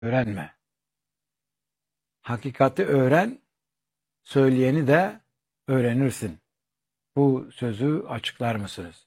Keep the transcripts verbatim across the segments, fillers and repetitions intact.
öğrenme. Hakikati öğren, söyleyeni de öğrenirsin. Bu sözü açıklar mısınız?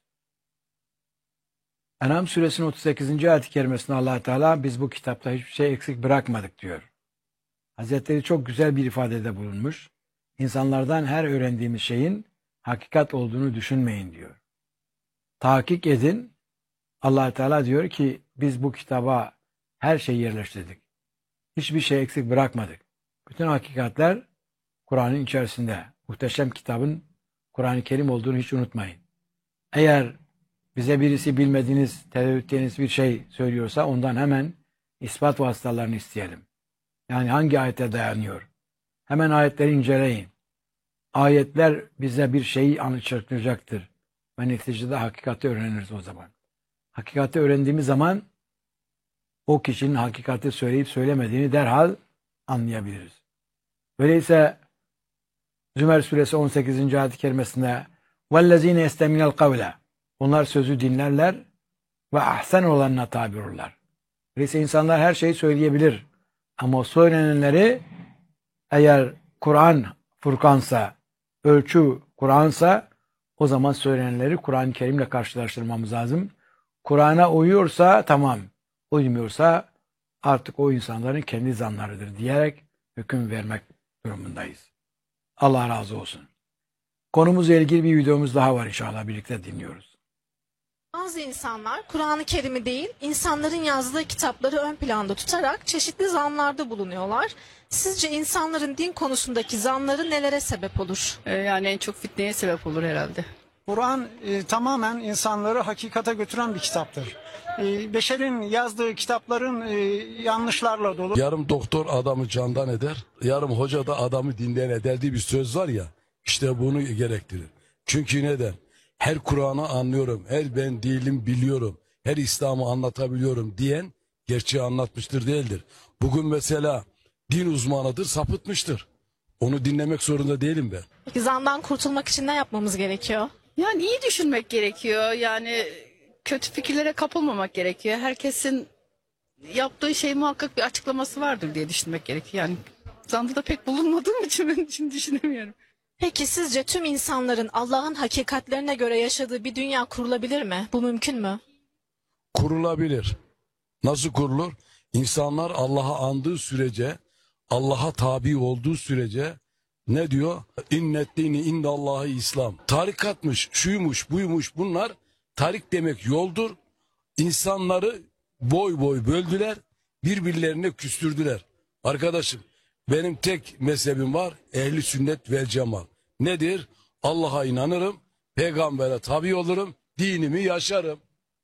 En'am suresinin otuz sekizinci ayet-i kerimesinde Allah Teala biz bu kitapta hiçbir şey eksik bırakmadık diyor. Hazretleri çok güzel bir ifadede bulunmuş. İnsanlardan her öğrendiğimiz şeyin hakikat olduğunu düşünmeyin diyor. Tahkik edin. Allah Teala diyor ki biz bu kitaba her şeyi yerleştirdik. Hiçbir şey eksik bırakmadık. Bütün hakikatler Kur'an'ın içerisinde. Muhteşem kitabın Kur'an-ı Kerim olduğunu hiç unutmayın. Eğer bize birisi bilmediğiniz, tereddüt bir şey söylüyorsa ondan hemen ispat vasıtalarını isteyelim. Yani hangi ayete dayanıyor? Hemen ayetleri inceleyin. Ayetler bize bir şeyi anlatacaktır. Ve neticede hakikati öğreniriz o zaman. Hakikati öğrendiğimiz zaman o kişinin hakikati söyleyip söylemediğini derhal anlayabiliriz. Öyleyse Zümer suresi on sekizinci ayet-i kerimesinde وَالَّذ۪ينَ يَسْتَمِنَ الْقَوْلَ Onlar sözü dinlerler ve ahsen olanına tabi olurlar. Öyleyse insanlar her şeyi söyleyebilir. Ama söylenenleri eğer Kur'an Furkansa, ölçü Kur'ansa o zaman söylenenleri Kur'an-ı Kerim'le karşılaştırmamız lazım. Kur'an'a uyuyorsa tamam, uymuyorsa artık o insanların kendi zanlarıdır diyerek hüküm vermek durumundayız. Allah razı olsun. Konumuzla ilgili bir videomuz daha var inşallah birlikte dinliyoruz. Bazı insanlar Kur'an-ı Kerim'i değil, insanların yazdığı kitapları ön planda tutarak çeşitli zanlarda bulunuyorlar. Sizce insanların din konusundaki zanları nelere sebep olur? Ee, yani en çok fitneye sebep olur herhalde. Kur'an e, tamamen insanları hakikate götüren bir kitaptır. E, beşerin yazdığı kitapların e, yanlışlarla dolu. Yarım doktor adamı candan eder, yarım hoca da adamı dinden eder diye bir söz var ya, işte bunu gerektirir. Çünkü neden? Her Kur'an'ı anlıyorum, her ben değilim biliyorum, her İslam'ı anlatabiliyorum diyen gerçeği anlatmıştır değildir. Bugün mesela din uzmanıdır, sapıtmıştır. Onu dinlemek zorunda değilim ben. Peki zandan kurtulmak için ne yapmamız gerekiyor? Yani iyi düşünmek gerekiyor. Yani kötü fikirlere kapılmamak gerekiyor. Herkesin yaptığı şey muhakkak bir açıklaması vardır diye düşünmek gerekiyor. Yani zanda da pek bulunmadığım için ben şimdi düşünemiyorum. Peki sizce tüm insanların Allah'ın hakikatlerine göre yaşadığı bir dünya kurulabilir mi? Bu mümkün mü? Kurulabilir. Nasıl kurulur? İnsanlar Allah'a andığı sürece, Allah'a tabi olduğu sürece ne diyor? İnneddini indallahi İslam. Tarikatmış, şuymuş, buymuş bunlar. Tarik demek yoldur. İnsanları boy boy böldüler, birbirlerine küstürdüler. Arkadaşım, benim tek mezhebim var, ehli sünnet vel cemaat. Nedir? Allah'a inanırım, peygambere tabi olurum, dinimi yaşarım.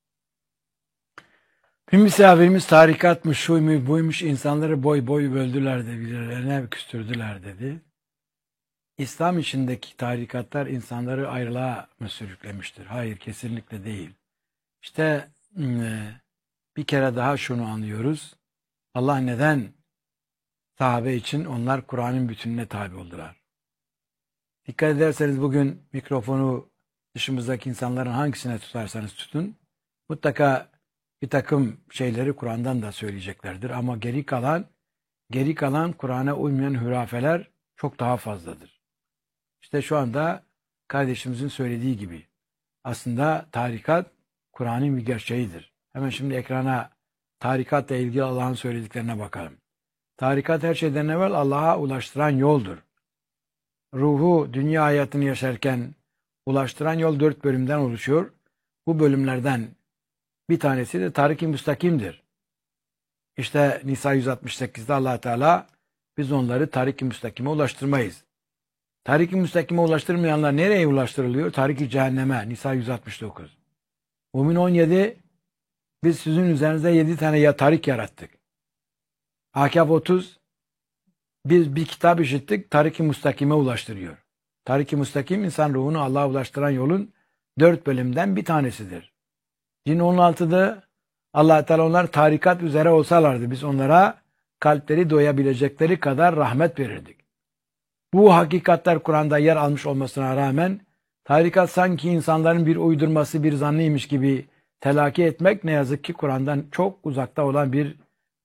Bir misafirimiz tarikatmış, şuymuş, buymuş insanları boy boy böldüler de birbirlerine küstürdüler dedi. İslam içindeki tarikatlar insanları ayrılığa mı sürüklemiştir? Hayır, kesinlikle değil. İşte bir kere daha şunu anlıyoruz. Allah neden sahabe için onlar Kur'an'ın bütününe tabi oldular? Dikkat ederseniz bugün mikrofonu dışımızdaki insanların hangisine tutarsanız tutun, mutlaka bir takım şeyleri Kur'an'dan da söyleyeceklerdir. Ama geri kalan, geri kalan Kur'an'a uymayan hurafeler çok daha fazladır. İşte şu anda kardeşimizin söylediği gibi aslında tarikat Kur'an'ın bir gerçeğidir. Hemen şimdi ekrana tarikatla ilgili Allah'ın söylediklerine bakalım. Tarikat her şeyden evvel Allah'a ulaştıran yoldur. Ruhu dünya hayatını yaşarken ulaştıran yol dört bölümden oluşuyor. Bu bölümlerden bir tanesi de tarik-i müstakimdir. İşte Nisa yüz altmış sekizde Allah Teala biz onları tarik-i müstakime ulaştırmayız. Tarik-i müstakime ulaştırmayanlar nereye ulaştırılıyor? Tarik-i cehenneme. Nisa yüz altmış dokuz. Mümin on yedi biz sizin üzerinizde yedi tane ya tarik yarattık. Ahkaf otuz biz bir kitap işittik, tarik-i müstakime ulaştırıyor. Tarik-i müstakim insan ruhunu Allah'a ulaştıran yolun dört bölümden bir tanesidir. Cin on altıda Allah Teala onlar tarikat üzere olsalardı biz onlara kalpleri doyabilecekleri kadar rahmet verirdik. Bu hakikatler Kur'an'da yer almış olmasına rağmen tarikat sanki insanların bir uydurması, bir zannıymış gibi telakki etmek ne yazık ki Kur'an'dan çok uzakta olan bir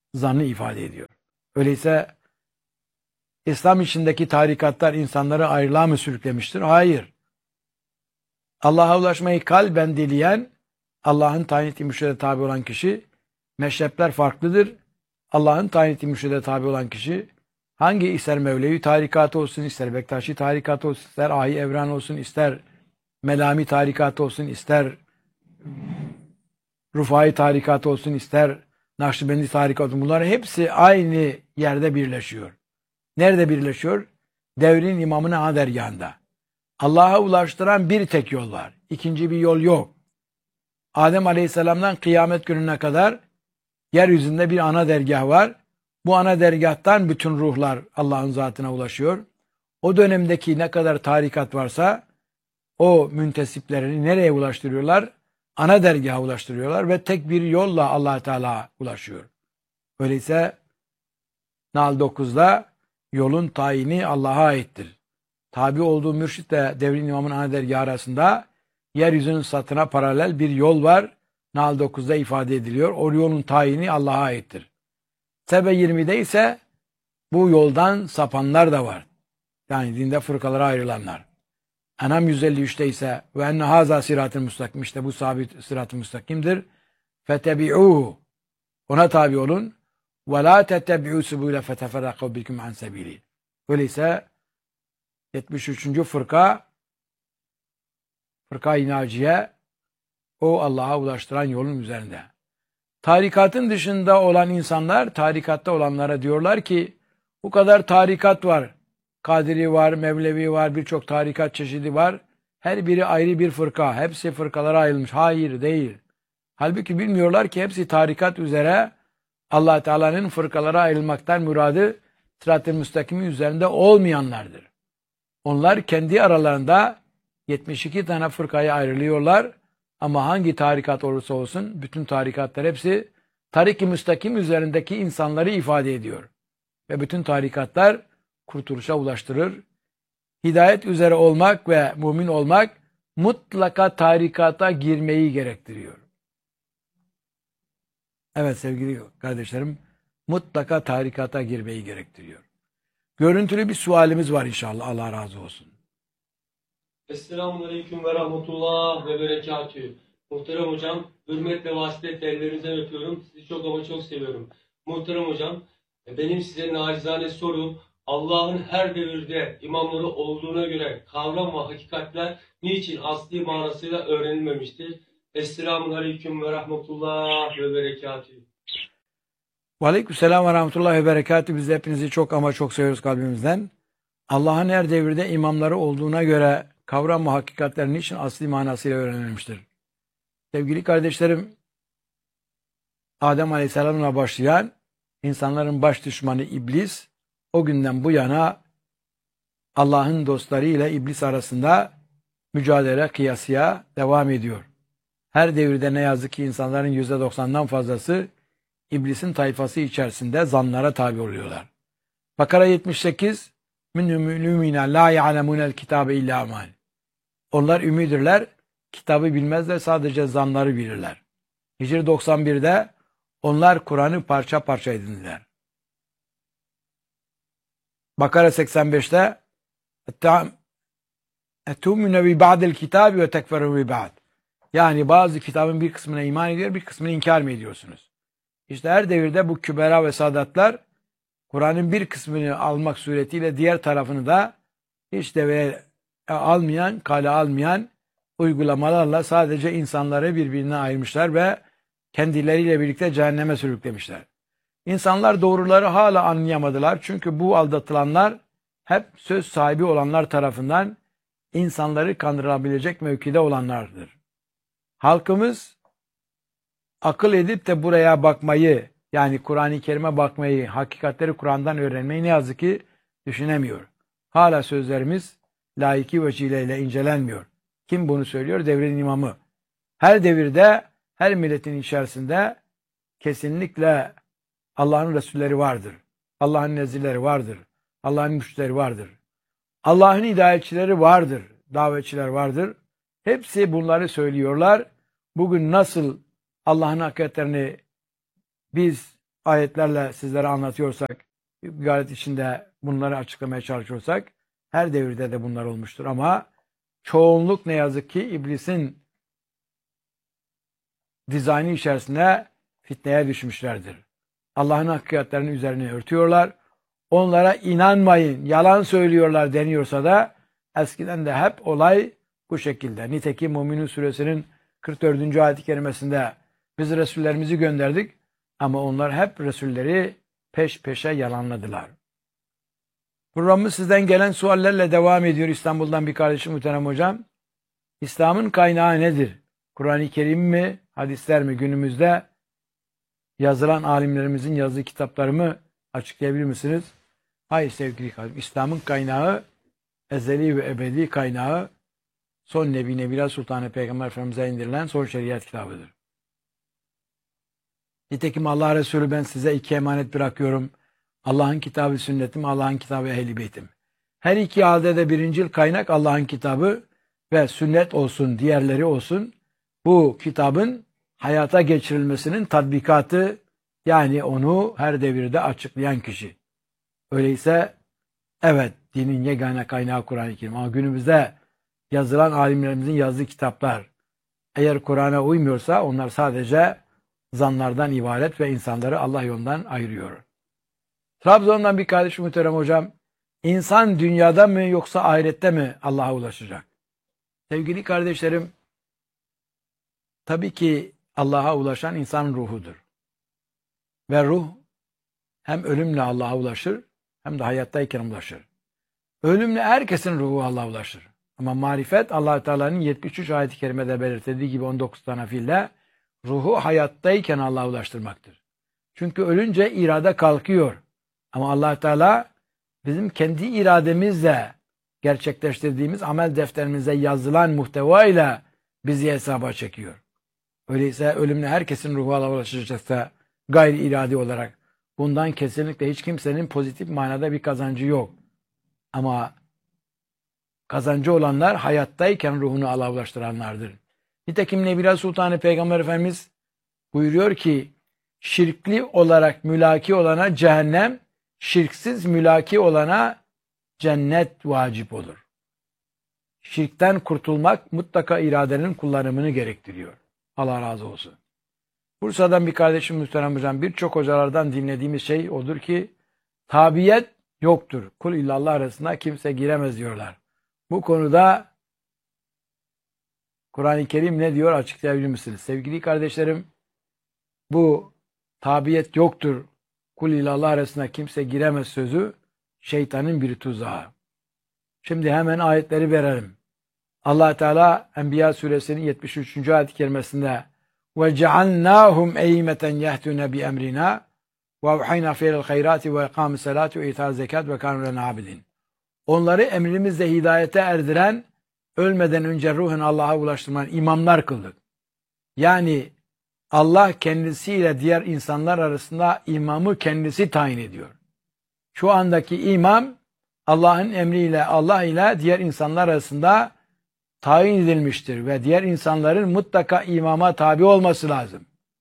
zannı ifade ediyor. Öyleyse İslam içindeki tarikatlar insanları ayrılığa mı sürüklemiştir? Hayır. Allah'a ulaşmayı kalben dileyen, Allah'ın tayin ettiği mürşide tabi olan kişi, meşrepler farklıdır. Allah'ın tayin ettiği mürşide tabi olan kişi, hangi ister Mevlevi tarikatı olsun, ister Bektaşi tarikatı olsun, ister Ahi Evran olsun, ister Melami tarikatı olsun, ister Rufai tarikatı olsun, ister Nakşibendi tarikatı olsun, bunlar hepsi aynı yerde birleşiyor. Nerede birleşiyor? Devrin imamının ana dergahında. Allah'a ulaştıran bir tek yol var. İkinci bir yol yok. Adem Aleyhisselam'dan kıyamet gününe kadar yeryüzünde bir ana dergah var. Bu ana dergahtan bütün ruhlar Allah'ın zatına ulaşıyor. O dönemdeki ne kadar tarikat varsa o müntesiplerini nereye ulaştırıyorlar? Ana dergaha ulaştırıyorlar ve tek bir yolla Allah Teala ulaşıyor. Öyleyse Nal dokuzda yolun tayini Allah'a aittir. Tabi olduğu mürşitle devrin imamın ana dergahı arasında yeryüzünün satına paralel bir yol var. Nal dokuzda ifade ediliyor. O yolun tayini Allah'a aittir. Sebe yirmide ise bu yoldan sapanlar da var. Yani dinde fırkalara ayrılanlar. Enam yüz elli üçte ise ve enne haza sırat-ı müstakim, işte bu sabit sırat-ı müstakimdir. Fetebi'uhu, ona tabi olun. Ve la tettebi'u subule feteferrakav bikum an sebili. Öyleyse yetmiş üçüncü fırka fırka-i naciye, o Allah'a ulaştıran yolun üzerinde. Tarikatın dışında olan insanlar tarikatta olanlara diyorlar ki bu kadar tarikat var. Kadiri var, Mevlevi var, birçok tarikat çeşidi var. Her biri ayrı bir fırka. Hepsi fırkalara ayrılmış. Hayır, değil. Halbuki bilmiyorlar ki hepsi tarikat üzere, Allah Teala'nın fırkalara ayrılmaktan muradı sırat-ı müstakimin üzerinde olmayanlardır. Onlar kendi aralarında yetmiş iki tane fırkaya ayrılıyorlar. Ama hangi tarikat olursa olsun bütün tarikatlar hepsi tarik-i müstakim üzerindeki insanları ifade ediyor. Ve bütün tarikatlar kurtuluşa ulaştırır. Hidayet üzere olmak ve mümin olmak mutlaka tarikata girmeyi gerektiriyor. Evet sevgili kardeşlerim, mutlaka tarikata girmeyi gerektiriyor. Görüntülü bir sualimiz var inşallah. Allah razı olsun. Esselamun ve Rahmetullah ve Berekatühü. Muhterem hocam, hürmetle vasıfetle ellerinizden öpüyorum. Sizi çok ama çok seviyorum. Muhterem hocam, benim size nacizane sorum, Allah'ın her devirde imamları olduğuna göre kavram ve hakikatler niçin asli manasıyla öğrenilmemiştir? Esselamun Aleyküm ve Rahmetullah ve Berekatühü. Aleykümselam ve Rahmetullah ve Berekatühü. Biz de hepinizi çok ama çok seviyoruz kalbimizden. Allah'ın her devirde imamları olduğuna göre kavram ve hakikatler niçin asli manasıyla öğrenilmiştir? Sevgili kardeşlerim, Adem Aleyhisselam'la başlayan insanların baş düşmanı iblis, o günden bu yana Allah'ın dostları ile iblis arasında mücadele, kıyasıya devam ediyor. Her devirde ne yazık ki insanların yüzde doksandan fazlası iblisin tayfası içerisinde zanlara tabi oluyorlar. Bakara yetmiş sekiz minhum ümine la ya'lemunel kitabe illa amal. Onlar ümidirler, kitabı bilmezler, sadece zanları bilirler. Hicri doksan birde onlar Kur'an'ı parça parça edindiler. Bakara seksen beşte etumine bi ba'dil kitabi ve tekferu bi ba'd. Yani bazı kitabın bir kısmına iman ediyor, bir kısmını inkar mı ediyorsunuz? İşte her devirde bu kübera ve sadatlar Kur'an'ın bir kısmını almak suretiyle diğer tarafını da hiç deveye almayan, kale almayan uygulamalarla sadece insanları birbirine ayırmışlar ve kendileriyle birlikte cehenneme sürüklemişler. İnsanlar doğruları hala anlayamadılar. Çünkü bu aldatılanlar hep söz sahibi olanlar tarafından insanları kandırabilecek mevkide olanlardır. Halkımız akıl edip de buraya bakmayı, yani Kur'an-ı Kerim'e bakmayı, hakikatleri Kur'an'dan öğrenmeyi ne yazık ki düşünemiyor. Hala sözlerimiz laiki vecileyle incelenmiyor. Kim bunu söylüyor? Devrin imamı. Her devirde, her milletin içerisinde kesinlikle Allah'ın Resulleri vardır. Allah'ın nezirleri vardır. Allah'ın müşterileri vardır. Allah'ın hidayetçileri vardır. Davetçiler vardır. Hepsi bunları söylüyorlar. Bugün nasıl Allah'ın hakikatlerini biz ayetlerle sizlere anlatıyorsak, gayret içinde bunları açıklamaya çalışıyorsak, her devirde de bunlar olmuştur. Ama çoğunluk ne yazık ki iblisin dizaynı içerisinde fitneye düşmüşlerdir. Allah'ın hakikatlerini üzerine örtüyorlar. Onlara inanmayın, yalan söylüyorlar deniyorsa da eskiden de hep olay bu şekilde. Nitekim Müminun suresinin kırk dördüncü ayet-i kerimesinde biz Resullerimizi gönderdik ama onlar hep Resulleri peş peşe yalanladılar. Programımız sizden gelen suallerle devam ediyor. İstanbul'dan bir kardeşim Muhterem Hocam. İslam'ın kaynağı nedir? Kur'an-ı Kerim mi, hadisler mi? Günümüzde yazılan alimlerimizin yazdığı kitapları mı açıklayabilir misiniz? Hayır sevgili kardeşim. İslam'ın kaynağı, ezeli ve ebedi kaynağı son Nebi Nebiler Sultanı Peygamber Efendimiz'e indirilen son şeriat kitabıdır. Nitekim Allah Resulü ben size iki emanet bırakıyorum. Allah'ın kitabı sünnetim, Allah'ın kitabı ehl-i beytim. Her iki halde de birincil kaynak Allah'ın kitabı ve sünnet olsun, diğerleri olsun. Bu kitabın hayata geçirilmesinin tatbikatı, yani onu her devirde açıklayan kişi. Öyleyse evet, dinin yegane kaynağı Kur'an-ı Kerim. Ama günümüzde yazılan alimlerimizin yazdığı kitaplar eğer Kur'an'a uymuyorsa onlar sadece zanlardan ibaret ve insanları Allah yolundan ayırıyor. Trabzon'dan bir kardeşim Muhterem Hocam, insan dünyada mı yoksa ahirette mi Allah'a ulaşacak? Sevgili kardeşlerim, tabii ki Allah'a ulaşan insanın ruhudur. Ve ruh hem ölümle Allah'a ulaşır hem de hayattayken ulaşır. Ölümle herkesin ruhu Allah'a ulaşır. Ama marifet Allah Teala'nın yetmiş üç ayet-i kerimede belirtildiği gibi on dokuz tane fiille ruhu hayattayken Allah'a ulaştırmaktır. Çünkü ölünce irade kalkıyor. Ama Allah Teala bizim kendi irademizle gerçekleştirdiğimiz amel defterimize yazılan muhteva ile bizi hesaba çekiyor. Öyleyse ölümle herkesin ruhu Allah'a ulaşacaksa gayri iradi olarak bundan kesinlikle hiç kimsenin pozitif manada bir kazancı yok. Ama kazancı olanlar hayattayken ruhunu Allah'a ulaştıranlardır. Nitekim Nebiler Sultanı Peygamber Efendimiz buyuruyor ki şirkli olarak mülaki olana cehennem, şirksiz mülaki olana cennet vacip olur. Şirkten kurtulmak mutlaka iradenin kullanımını gerektiriyor. Allah razı olsun. Bursa'dan bir kardeşim Muhterem Hocam, birçok hocalardan dinlediğimiz şey odur ki tabiyet yoktur. Kul illallah arasında kimse giremez diyorlar. Bu konuda Kur'an-ı Kerim ne diyor açıklayabilir misiniz? Sevgili kardeşlerim, bu tabiyet yoktur. Kul illallah arasında kimse giremez sözü şeytanın bir tuzağı. Şimdi hemen ayetleri verelim. Allah Teala Enbiya suresinin yetmiş üçüncü ayet-i kerimesinde ve cealnâhum eymeten yehdûne bi emrina ve evhayna fiyel hayrati ve ikâmis salati ve itâ zekat ve kânû lena abidin. Onları emrimizle hidayete erdiren, ölmeden önce ruhen Allah'a ulaştıran imamlar kıldık. Yani Allah kendisiyle diğer insanlar arasında imamı kendisi tayin ediyor. Şu andaki imam Allah'ın emriyle, Allah ile diğer insanlar arasında tayin edilmiştir ve diğer insanların mutlaka imama tabi olması lazım.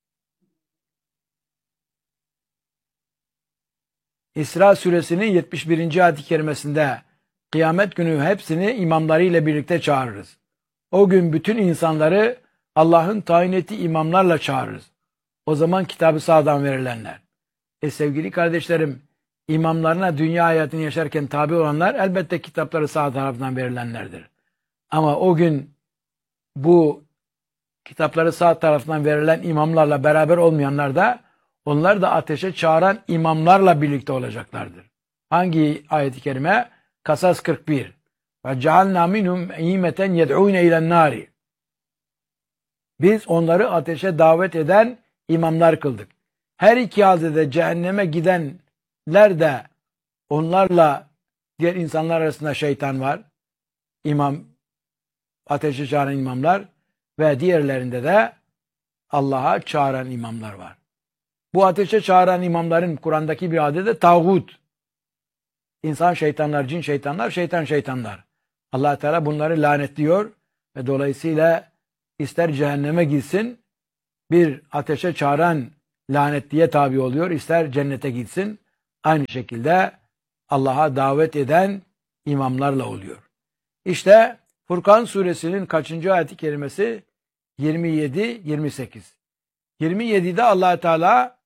İsra suresinin yetmiş birinci ayet-i kerimesinde kıyamet günü hepsini imamlarıyla birlikte çağırırız. O gün bütün insanları Allah'ın tayin ettiği imamlarla çağırırız. O zaman kitabı sağdan verilenler. E sevgili kardeşlerim, imamlarına dünya hayatını yaşarken tabi olanlar elbette kitapları sağ tarafından verilenlerdir. Ama o gün bu kitapları sağ tarafından verilen imamlarla beraber olmayanlar da onlar da ateşe çağıran imamlarla birlikte olacaklardır. Hangi ayet-i kerime? Kasas kırk bir. Ve cealna minhum eymeten yed'ûne ilen nâri. Biz onları ateşe davet eden imamlar kıldık. Her iki halde de cehenneme gidenler de onlarla diğer insanlar arasında şeytan var. İmam, ateşe çağıran imamlar ve diğerlerinde de Allah'a çağıran imamlar var. Bu ateşe çağıran imamların Kur'an'daki bir adı da tağut. İnsan şeytanlar, cin şeytanlar, şeytan şeytanlar. Allah Teala bunları lanetliyor ve dolayısıyla ister cehenneme gitsin, bir ateşe çağıran lanetliye tabi oluyor, ister cennete gitsin. Aynı şekilde Allah'a davet eden imamlarla oluyor. İşte Furkan suresinin kaçıncı ayet-i kerimesi? yirmi yedi yirmi sekiz. yirmi yedide Allah Teala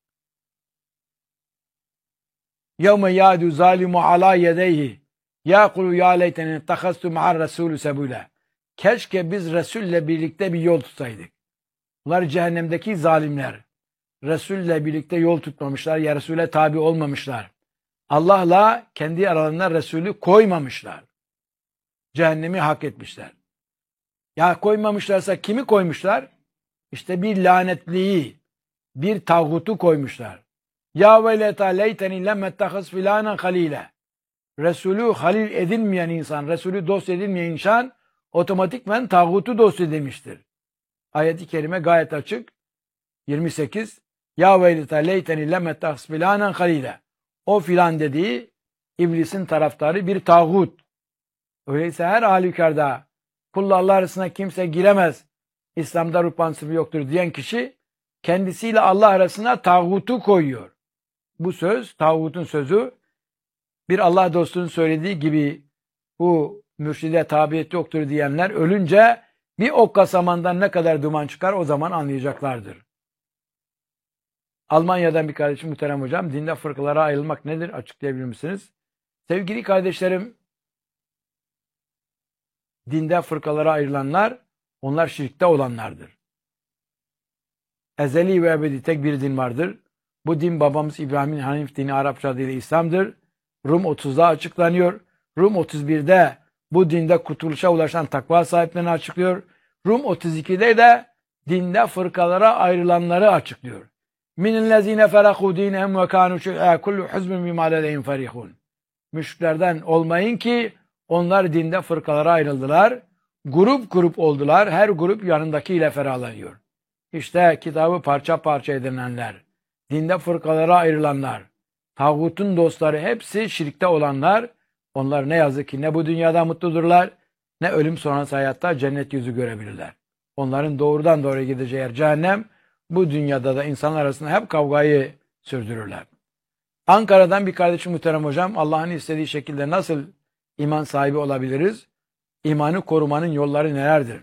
يَوْمَ يَعْدُ ظَالِمُ عَلَى يَدَيْهِ يَقُلُ يَا لَيْتَنِي اتَّخَذْتُ مَعَ الرَّسُولِ سَبُولًا. Keşke biz Resul'le birlikte bir yol tutsaydık. Bunlar cehennemdeki zalimler. Resul'le birlikte yol tutmamışlar, ya Resul'e tabi olmamışlar. Allah'la kendi aralarında Resul'ü koymamışlar. Cehennemi hak etmişler. Ya koymamışlarsa kimi koymuşlar? İşte bir lanetliyi, bir tağutu koymuşlar. Ya veleta leyteni lemmettehaz filanen halile. Resulü halil edilmeyen insan, Resulü dost edilmeyen insan otomatikmen tağutu dost edilmiştir. Ayet-i kerime gayet açık. yirmi sekiz. Ya veleta leyteni lemmettehaz filanen halile. O filan dediği iblisin taraftarı bir tağut. Öyleyse her halükarda kulla Allah arasına kimse giremez, İslam'da ruh prensibi yoktur diyen kişi kendisiyle Allah arasına tağutu koyuyor. Bu söz, tağutun sözü, bir Allah dostunun söylediği gibi bu mürşide tabiyet yoktur diyenler ölünce bir okka samandan ne kadar duman çıkar o zaman anlayacaklardır. Almanya'dan bir kardeşim muhterem hocam, dinde fırkalara ayrılmak nedir açıklayabilir misiniz? Sevgili kardeşlerim, dinde fırkalara ayrılanlar, onlar şirkte olanlardır. Ezeli ve ebedi tek bir din vardır. Bu din babamız İbrahim'in Hanif dini, Arapça adıyla İslam'dır. Rum otuzda açıklanıyor. Rum otuz birde bu dinde kurtuluşa ulaşan takva sahiplerini açıklıyor. Rum otuz ikide de dinde fırkalara ayrılanları açıklıyor. Minellezine ferahu dinehum ve kanu şi'a kullu hizbin bima ledeyhim ferihun. Müşriklerden olmayın ki onlar dinde fırkalara ayrıldılar. Grup grup oldular. Her grup yanındakiyle ferahlanıyor. İşte kitabı parça parça edinenler, dinde fırkalara ayrılanlar, tağutun dostları hepsi şirkte olanlar. Onlar ne yazık ki ne bu dünyada mutludurlar, ne ölüm sonrası hayatta cennet yüzü görebilirler. Onların doğrudan doğruya gideceği yer cehennem. Bu dünyada da insanlar arasında hep kavgayı sürdürürler. Ankara'dan bir kardeşim muhterem hocam, Allah'ın istediği şekilde nasıl iman sahibi olabiliriz? İmanı korumanın yolları nelerdir?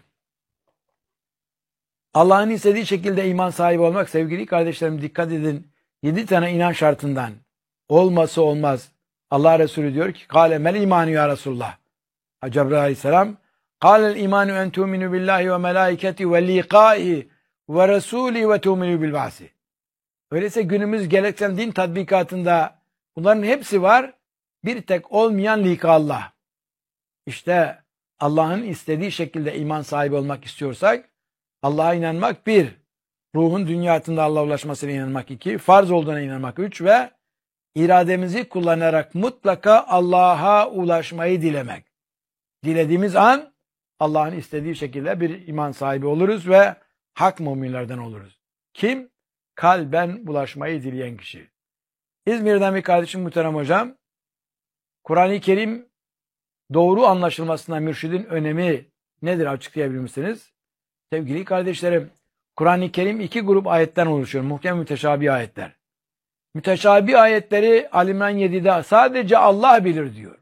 Allah'ın istediği şekilde iman sahibi olmak, sevgili kardeşlerim dikkat edin, yedi tane inan şartından olması olmaz. Allah Resulü diyor ki, "Kâle mel imanu ya Resulullah." Cebrail aleyhisselam, "Kâlel imanu en tu'minu billahi ve melâiketi ve liqâhi ve resûli ve tu'minu bil ba'si." Öyleyse günümüz gereksen din tatbikatında bunların hepsi var. Bir tek olmayan lika Allah. İşte Allah'ın istediği şekilde iman sahibi olmak istiyorsak, Allah'a inanmak bir, ruhun dünya hayatında Allah'a ulaşmasına inanmak iki, farz olduğuna inanmak üç ve irademizi kullanarak mutlaka Allah'a ulaşmayı dilemek. Dilediğimiz an Allah'ın istediği şekilde bir iman sahibi oluruz ve hak müminlerden oluruz. Kim? Kalben ulaşmayı dileyen kişi. İzmir'den bir kardeşim muhterem hocam, Kur'an-ı Kerim doğru anlaşılmasına mürşidin önemi nedir açıklayabilir misiniz? Sevgili kardeşlerim, Kur'an-ı Kerim iki grup ayetten oluşuyor. Muhkem müteşabih ayetler. Müteşabih ayetleri Ali İmran yedide sadece Allah bilir diyor.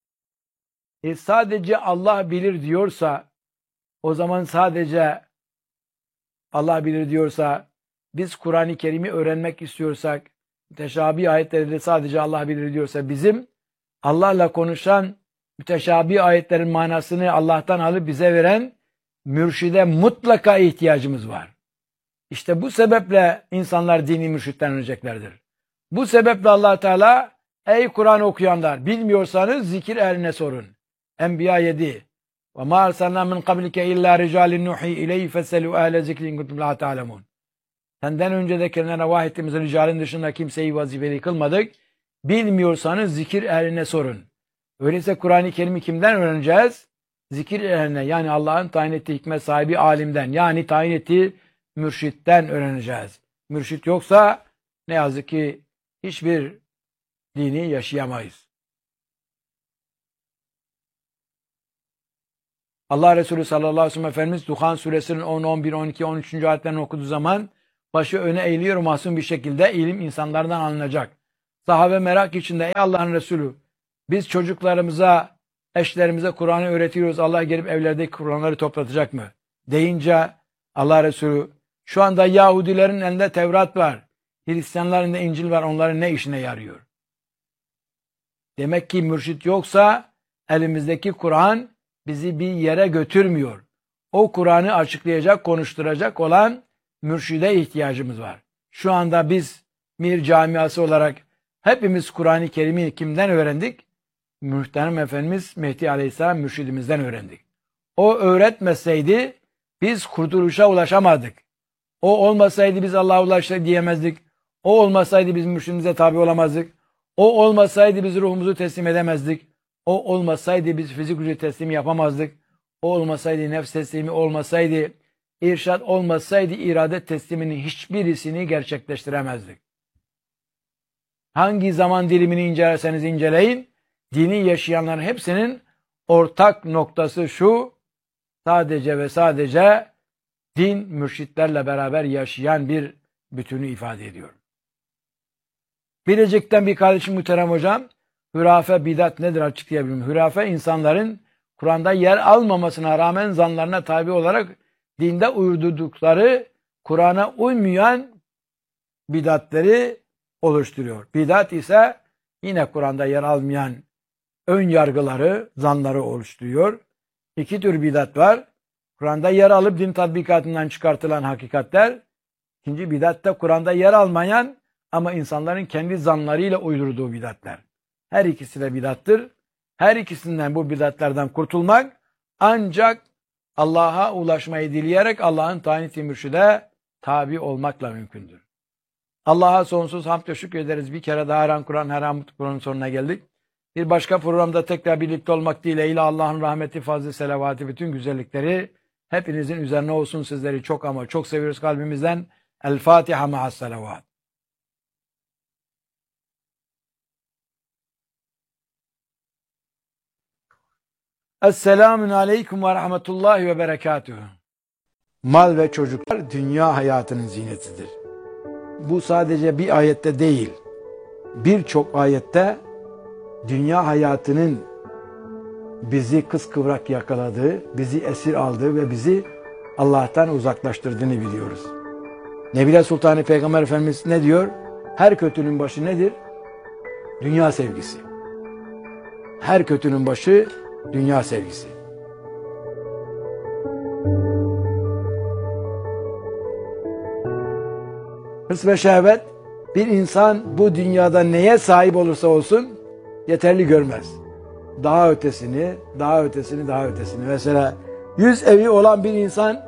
E sadece Allah bilir diyorsa, o zaman sadece Allah bilir diyorsa, biz Kur'an-ı Kerim'i öğrenmek istiyorsak, müteşabih ayetleri de sadece Allah bilir diyorsa, bizim Allah'la konuşan müteşabih ayetlerin manasını Allah'tan alıp bize veren mürşide mutlaka ihtiyacımız var. İşte bu sebeple insanlar dini mürşitten öğreneceklerdir. Bu sebeple Allah Teala, ey Kur'an okuyanlar, bilmiyorsanız zikir ehline sorun. Enbiya yedi. Ve ma arsalna min qablike illa ricalin nuhi ileyhi feselu ehle zikrin kuntum la ta'lemun. Senden öncedekilerine vahyettiğimizin ricalin dışında kimseyi vazifeli kılmadık. Bilmiyorsanız zikir ehline sorun. Öyleyse Kur'an-ı Kerim'i kimden öğreneceğiz? Zikir ehline, yani Allah'ın tayin ettiği hikmet sahibi alimden, yani tayin ettiği mürşitten öğreneceğiz. Mürşit yoksa ne yazık ki hiçbir dini yaşayamayız. Allah Resulü sallallahu aleyhi ve sellem Efendimiz Duhan suresinin on, on bir, on iki, on üçüncü ayetlerini okuduğu zaman başı öne eğiliyor masum bir şekilde, ilim insanlardan alınacak. Sahabe merak içinde, ey Allah'ın Resulü, biz çocuklarımıza, eşlerimize Kur'an'ı öğretiyoruz, Allah gelip evlerdeki Kur'anları toplatacak mı? Deyince Allah Resulü, şu anda Yahudilerin elinde Tevrat var, Hristiyanların elinde İncil var, onların ne işine yarıyor? Demek ki mürşit yoksa elimizdeki Kur'an bizi bir yere götürmüyor. O Kur'an'ı açıklayacak, konuşturacak olan mürşide ihtiyacımız var. Şu anda biz Mir camiası olarak hepimiz Kur'an-ı Kerim'i kimden öğrendik? Muhterem Efendimiz Mehdi Aleyhisselam mürşidimizden öğrendik. O öğretmeseydi biz kurtuluşa ulaşamadık. O olmasaydı biz Allah'a ulaştık diyemezdik. O olmasaydı biz mürşidimize tabi olamazdık. O olmasaydı biz ruhumuzu teslim edemezdik. O olmasaydı biz fizik gücü teslim yapamazdık. O olmasaydı nefs teslimi olmasaydı, irşad olmasaydı irade tesliminin hiçbirisini gerçekleştiremezdik. Hangi zaman dilimini incelerseniz inceleyin, dini yaşayanların hepsinin ortak noktası şu, sadece ve sadece din mürşitlerle beraber yaşayan bir bütünü ifade ediyor. Bilecik'ten bir kardeşim muhterem hocam, hürafe bidat nedir açıklayabilirim. Hürafe insanların Kur'an'da yer almamasına rağmen zanlarına tabi olarak dinde uydurdukları Kur'an'a uymayan bidatleri oluşturuyor. Bidat ise yine Kur'an'da yer almayan ön yargıları, zanları oluşturuyor. İki tür bidat var. Kur'an'da yer alıp din tatbikatından çıkartılan hakikatler. İkinci bidat da Kur'an'da yer almayan ama insanların kendi zanlarıyla uydurduğu bidatler. Her ikisi de bidattır. Her ikisinden, bu bidatlerden kurtulmak ancak Allah'a ulaşmayı dileyerek Allah'ın tayin ettiği mürşide tabi olmakla mümkündür. Allah'a sonsuz hamd ve şükür ederiz. Bir kere daha her an Kur'an, her an Kur'an'ın sonuna geldik. Bir başka programda tekrar birlikte olmak dileğiyle Allah'ın rahmeti, fazlı, selavatı, bütün güzellikleri hepinizin üzerine olsun. Sizleri çok ama çok seviyoruz kalbimizden. El Fatiha ma'as selavat. Esselamun aleyküm ve rahmetullahi ve berekatühü. Mal ve çocuklar dünya hayatının zinetidir. Bu sadece bir ayette değil, birçok ayette dünya hayatının bizi kıskıvrak yakaladığı, bizi esir aldığı ve bizi Allah'tan uzaklaştırdığını biliyoruz. Nebile Sultanı Peygamber Efendimiz ne diyor? Her kötünün başı nedir? Dünya sevgisi. Her kötünün başı dünya sevgisi. Hırs ve şehvet, bir insan bu dünyada neye sahip olursa olsun yeterli görmez. Daha ötesini, daha ötesini, daha ötesini. Mesela yüz evi olan bir insan,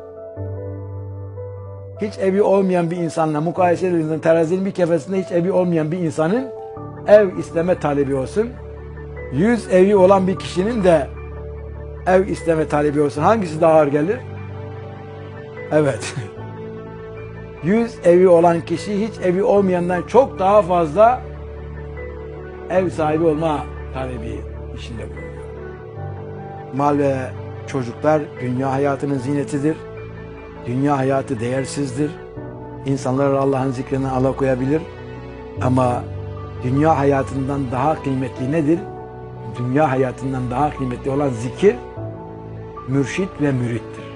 hiç evi olmayan bir insanla mukayese edildiğinde terazinin bir kefesinde hiç evi olmayan bir insanın ev isteme talebi olsun. Yüz evi olan bir kişinin de ev isteme talebi olsun. Hangisi daha ağır gelir? Evet. Yüz evi olan kişi hiç evi olmayandan çok daha fazla ev sahibi olma talebi içinde bulunuyor. Mal ve çocuklar dünya hayatının zinetidir. Dünya hayatı değersizdir. İnsanlar Allah'ın zikrinden alakoyabilir. Ama dünya hayatından daha kıymetli nedir? Dünya hayatından daha kıymetli olan zikir, mürşit ve mürittir.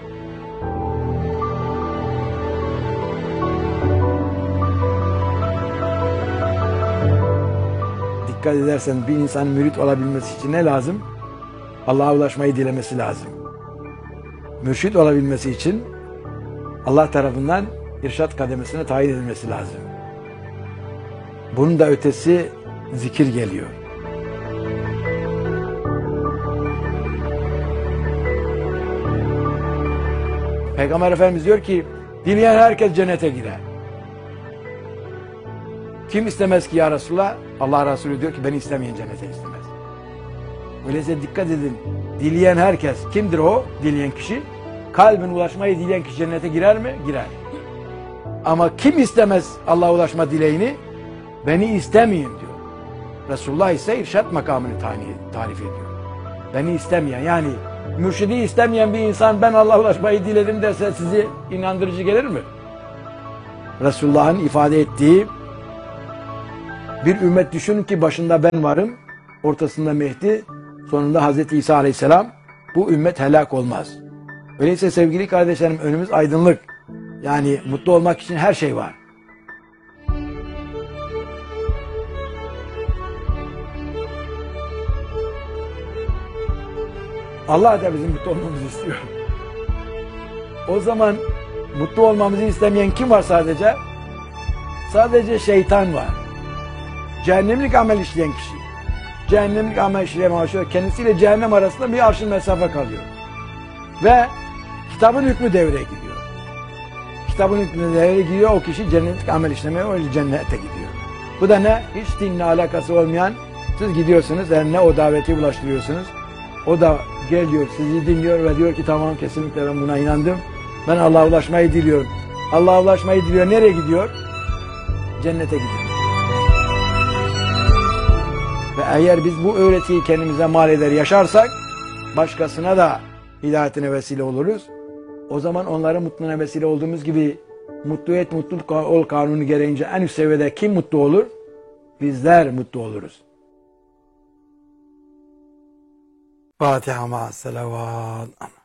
Dikkat edersen bir insanın mürit olabilmesi için ne lazım? Allah'a ulaşmayı dilemesi lazım. Mürşit olabilmesi için Allah tarafından irşat kademesine tayin edilmesi lazım. Bunun da ötesi zikir geliyor. Peygamber Efendimiz diyor ki, dileyen herkes cennete girer. Kim istemez ki ya Resulullah? Allah Resulü diyor ki, beni istemeyen cennete istemez. Öyleyse dikkat edin, dileyen herkes, kimdir o dileyen kişi? Kalbin ulaşmayı dileyen kişi cennete girer mi? Girer. Ama kim istemez Allah'a ulaşma dileğini? Beni istemeyin diyor. Resulullah ise irşat makamını tarif ediyor. Beni istemeyen, yani mürşidi istemeyen bir insan ben Allah'a ulaşmayı diledim derse sizi inandırıcı gelir mi? Resulullah'ın ifade ettiği bir ümmet düşünün ki başında ben varım, ortasında Mehdi, sonunda Hazreti İsa Aleyhisselam. Bu ümmet helak olmaz. Öyleyse sevgili kardeşlerim, önümüz aydınlık. Yani mutlu olmak için her şey var. Allah da bizim mutlu olmamızı istiyor. O zaman mutlu olmamızı istemeyen kim var sadece? Sadece şeytan var. Cehennemlik amel işleyen kişi. Cehennemlik amel işleyen başlıyor. Kendisiyle cehennem arasında bir arşın mesafe kalıyor. Ve kitabın hükmü devreye gidiyor. Kitabın hükmü devreye gidiyor. O kişi cennetlik amel işlemeye, o cennete gidiyor. Bu da ne? Hiç dinle alakası olmayan, siz gidiyorsunuz, eline o daveti ulaştırıyorsunuz. O da geliyor, sizi dinliyor ve diyor ki tamam, kesinlikle ben buna inandım. Ben Allah'a ulaşmayı diliyorum. Allah'a ulaşmayı diliyor. Nereye gidiyor? Cennete gidiyor. Ve eğer biz bu öğretiyi kendimize mal eder yaşarsak, başkasına da hidayetine vesile oluruz. O zaman onların mutluluğuna vesile olduğumuz gibi mutlu et, mutluluk ol kanunu gereğince en üst seviyede kim mutlu olur? Bizler mutlu oluruz. Fatiha ma selavat.